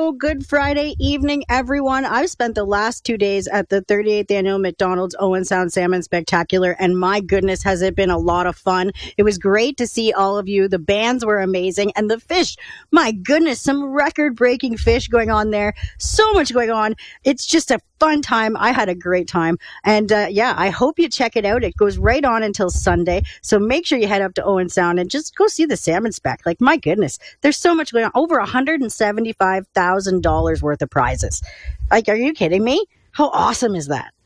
Good Friday evening, everyone. I've spent the last 2 days at the 38th annual McDonald's Owen Sound Salmon Spectacular, and my goodness, has it been a lot of fun. It was great to see all of you. The bands were amazing, and the fish, my goodness, some record-breaking fish going on there. So much going on. It's just a fun time. I had a great time. And I hope you check it out. It goes right on until Sunday. So make sure you head up to Owen Sound and just go see the salmon spec. Like, my goodness, there's so much going on. Over $175,000 worth of prizes. Like, are you kidding me? How awesome is that?